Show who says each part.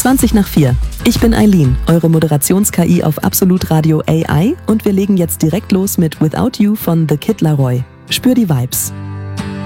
Speaker 1: 20 nach 4. Ich bin Eileen, eure Moderations-KI auf Absolut Radio AI und wir legen jetzt direkt los mit Without You von The Kid Laroi. Spür die Vibes.